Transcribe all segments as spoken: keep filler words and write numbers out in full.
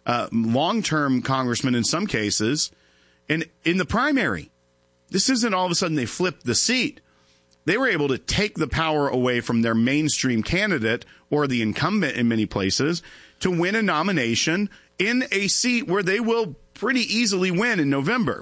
uh, long-term congressmen in some cases. And in the primary, this isn't all of a sudden they flipped the seat. They were able to take the power away from their mainstream candidate or the incumbent in many places to win a nomination in a seat where they will pretty easily win in November.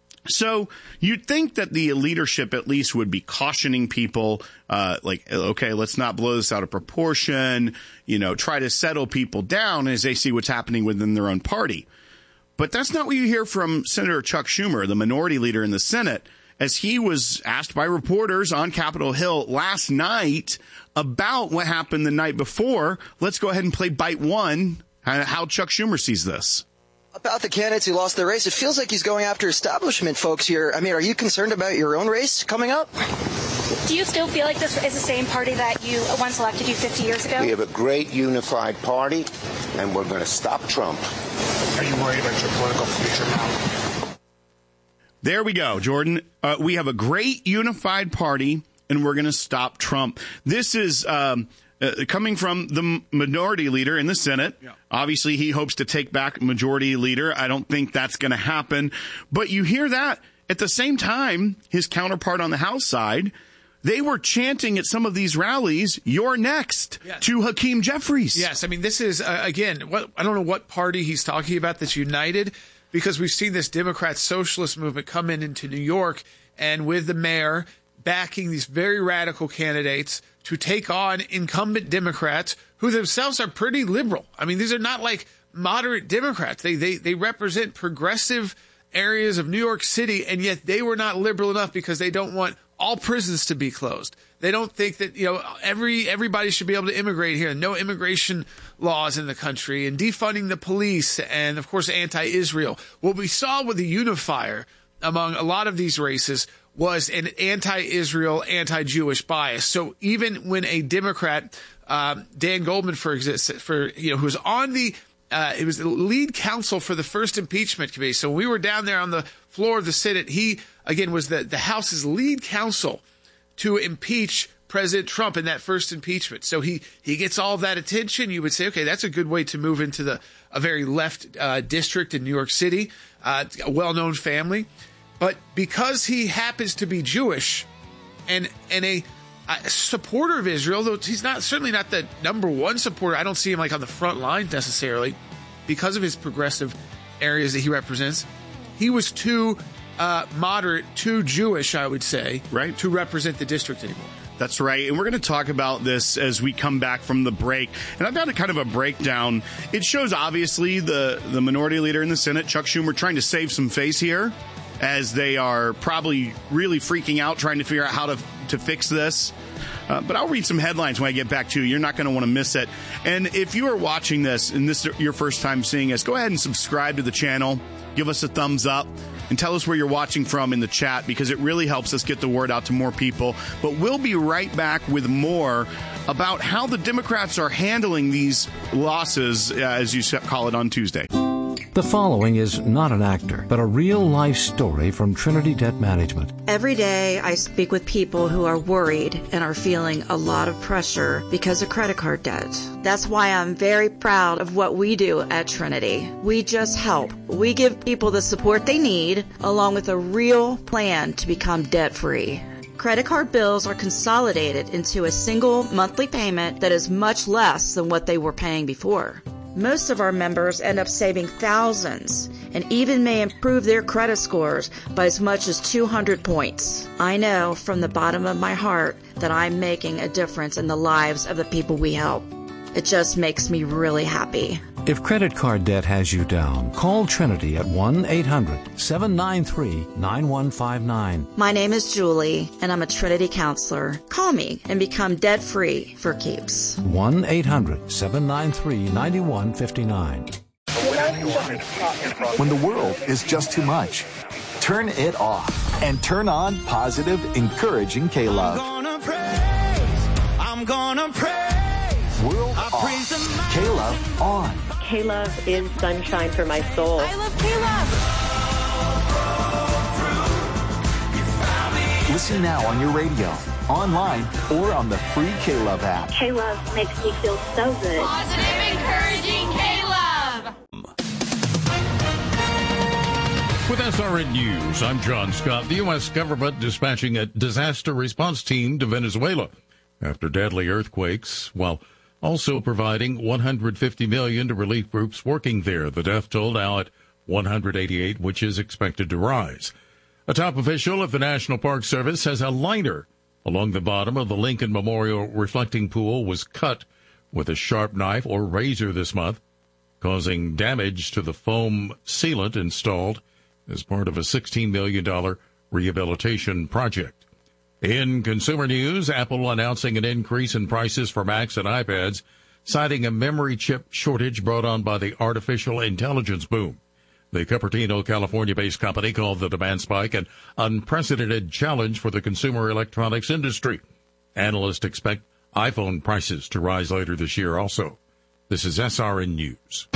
So you'd think that the leadership at least would be cautioning people, uh, like, okay, let's not blow this out of proportion, you know, try to settle people down as they see what's happening within their own party. But that's not what you hear from Senator Chuck Schumer, the minority leader in the Senate, as he was asked by reporters on Capitol Hill last night about what happened the night before. Let's go ahead and play bite one, how Chuck Schumer sees this. About the candidates who lost their race, it feels like he's going after establishment folks here. I mean, are you concerned about your own race coming up? Do you still feel like this is the same party that you once elected you fifty years ago? We have a great unified party, and we're going to stop Trump. Are you worried about your political future now? There we go, Jordan. Uh, we have a great unified party, and we're going to stop Trump. This is um, uh, coming from the minority leader in the Senate. Yeah. Obviously, he hopes to take back majority leader. I don't think that's going to happen. But you hear that. At the same time, his counterpart on the House side, they were chanting at some of these rallies, "You're next," yes, to Hakeem Jeffries. Yes, I mean, this is, uh, again, what, I don't know what party he's talking about that's united, because we've seen this Democrat socialist movement come in into New York, and with the mayor backing these very radical candidates to take on incumbent Democrats who themselves are pretty liberal. I mean, these are not like moderate Democrats. They they they represent progressive areas of New York City, and yet they were not liberal enough because they don't want all prisons to be closed. They don't think that, you know, every everybody should be able to immigrate here. No immigration laws in the country, and defunding the police, and of course anti-Israel. What we saw with the unifier among a lot of these races was an anti-Israel, anti-Jewish bias. So even when a Democrat, um, Dan Goldman, for exist, for you know, who was on the Uh, it was the lead counsel for the first impeachment committee. So we were down there on the floor of the Senate. He, again, was the, the House's lead counsel to impeach President Trump in that first impeachment. So he, he gets all of that attention. You would say, okay, that's a good way to move into the a very left uh, district in New York City, uh, a well-known family. But because he happens to be Jewish and, and a a supporter of Israel, though he's not certainly not the number one supporter. I don't see him like on the front line necessarily because of his progressive areas that he represents. He was too uh, moderate, too Jewish, I would say, right, to represent the district anymore. That's right. And we're going to talk about this as we come back from the break. And I've got a kind of a breakdown. It shows, obviously, the, the minority leader in the Senate, Chuck Schumer, trying to save some face here as they are probably really freaking out, trying to figure out how to to fix this. Uh, but I'll read some headlines when I get back to you. You're not going to want to miss it. And if you are watching this and this is your first time seeing us, go ahead and subscribe to the channel. Give us a thumbs up and tell us where you're watching from in the chat, because it really helps us get the word out to more people. But we'll be right back with more about how the Democrats are handling these losses, uh, as you call it, on Tuesday. The following is not an actor, but a real-life story from Trinity Debt Management. Every day I speak with people who are worried and are feeling a lot of pressure because of credit card debt. That's why I'm very proud of what we do at Trinity. We just help. We give people the support they need, along with a real plan to become debt-free. Credit card bills are consolidated into a single monthly payment that is much less than what they were paying before. Most of our members end up saving thousands and even may improve their credit scores by as much as two hundred points. I know from the bottom of my heart that I'm making a difference in the lives of the people we help. It just makes me really happy. If credit card debt has you down, call Trinity at one eight hundred seven nine three nine one five nine. My name is Julie, and I'm a Trinity counselor. Call me and become debt-free for keeps. one eight hundred seven nine three nine one five nine. When the world is just too much, turn it off and turn on positive, encouraging K-Love. I'm gonna praise, I'm gonna praise. World I off, praise K-Love on. K-Love is sunshine for my soul. I love K-Love. Listen now on your radio, online, or on the free K-Love app. K-Love makes me feel so good. Positive, encouraging K-Love. With S R N News, I'm John Scott. The U S government dispatching a disaster response team to Venezuela after deadly earthquakes, while also providing one hundred fifty million dollars to relief groups working there. The death toll now at one hundred eighty-eight, which is expected to rise. A top official of the National Park Service says a liner along the bottom of the Lincoln Memorial reflecting pool was cut with a sharp knife or razor this month, causing damage to the foam sealant installed as part of a sixteen million dollars rehabilitation project. In consumer news, Apple announcing an increase in prices for Macs and iPads, citing a memory chip shortage brought on by the artificial intelligence boom. The Cupertino, California-based company called the demand spike an unprecedented challenge for the consumer electronics industry. Analysts expect iPhone prices to rise later this year also. This is S R N News.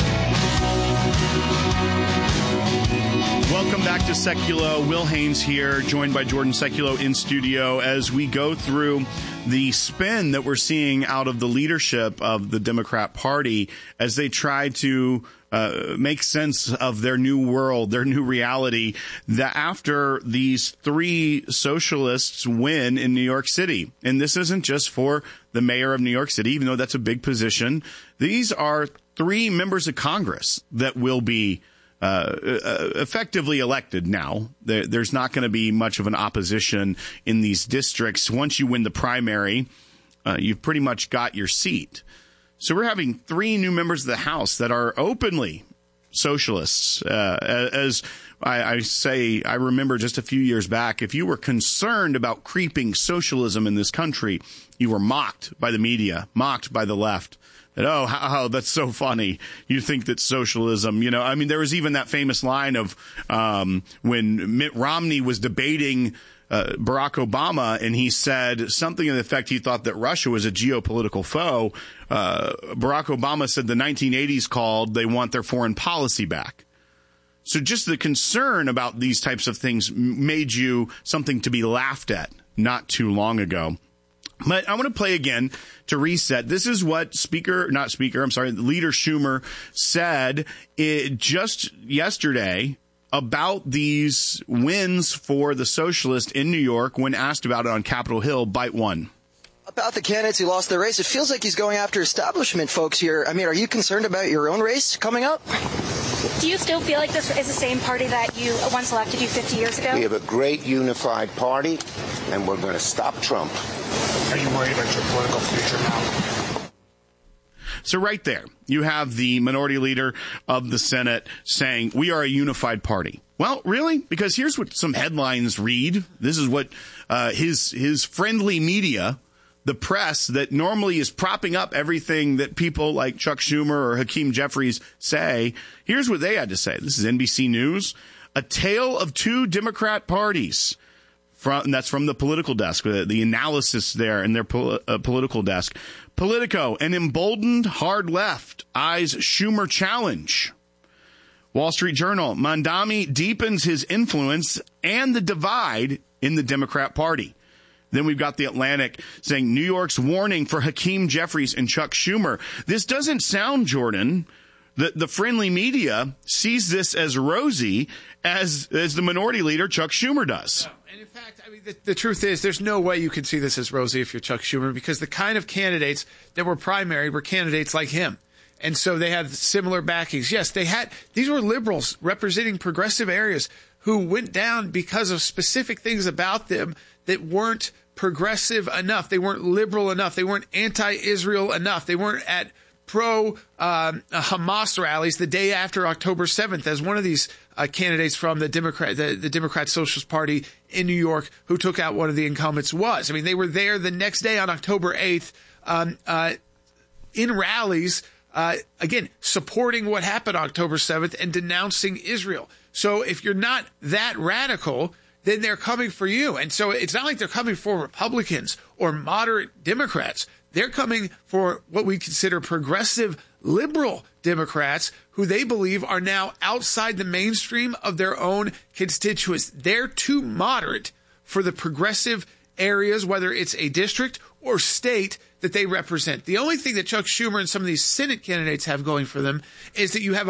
Welcome back to Seculo. Will Haynes here, joined by Jordan Seculo in studio as we go through the spin that we're seeing out of the leadership of the Democrat Party as they try to uh, make sense of their new world, their new reality, that after these three socialists win in New York City. And this isn't just for the mayor of New York City, even though that's a big position. These are three members of Congress that will be Uh, effectively elected now. There, there's not going to be much of an opposition in these districts. Once you win the primary, uh, you've pretty much got your seat. So we're having three new members of the House that are openly socialists. Uh, as I, I say, I remember just a few years back, if you were concerned about creeping socialism in this country, you were mocked by the media, mocked by the left. That, oh, how, how, that's so funny. You think that socialism, you know, I mean, there was even that famous line of um, when Mitt Romney was debating uh, Barack Obama, and he said something in the effect he thought that Russia was a geopolitical foe. Uh, Barack Obama said the nineteen eighties called, they want their foreign policy back. So just the concern about these types of things made you something to be laughed at not too long ago. But I want to play again to reset. This is what Speaker, not Speaker, I'm sorry, Leader Schumer said it just yesterday about these wins for the socialists in New York when asked about it on Capitol Hill. Bite one. About the candidates who lost their race, it feels like he's going after establishment folks here. I mean, are you concerned about your own race coming up? Do you still feel like this is the same party that you once elected you fifty years ago? We have a great unified party, and we're going to stop Trump. Are you worried about your political future now? So right there, you have the minority leader of the Senate saying, we are a unified party. Well, really? Because here's what some headlines read. This is what uh, his his friendly media, the press that normally is propping up everything that people like Chuck Schumer or Hakeem Jeffries say. Here's what they had to say. This is N B C News. A tale of two Democrat parties. From, and that's from the political desk, the, the analysis there in their pol- uh, political desk. Politico, an emboldened hard left eyes Schumer challenge. Wall Street Journal, Mamdani deepens his influence and the divide in the Democrat Party. Then we've got The Atlantic saying New York's warning for Hakeem Jeffries and Chuck Schumer. This doesn't sound, Jordan, the, the friendly media sees this as rosy as, as the minority leader Chuck Schumer does. And in fact, I mean, the, the truth is there's no way you can see this as rosy if you're Chuck Schumer, because the kind of candidates that were primary were candidates like him. And so they have similar backings. Yes, they had, these were liberals representing progressive areas who went down because of specific things about them that weren't progressive enough. They weren't liberal enough. They weren't anti-Israel enough. They weren't at pro um, Hamas rallies the day after October seventh, as one of these uh, candidates from the Democrat, the, the Democrat Socialist Party in New York, who took out one of the incumbents, was. I mean, they were there the next day on October eighth um, uh, in rallies, uh, again, supporting what happened October seventh and denouncing Israel. So if you're not that radical, then they're coming for you. And so it's not like they're coming for Republicans or moderate Democrats. They're coming for what we consider progressive liberal Democrats who they believe are now outside the mainstream of their own constituents. They're too moderate for the progressive areas, whether it's a district or state that they represent. The only thing that Chuck Schumer and some of these Senate candidates have going for them is that you have a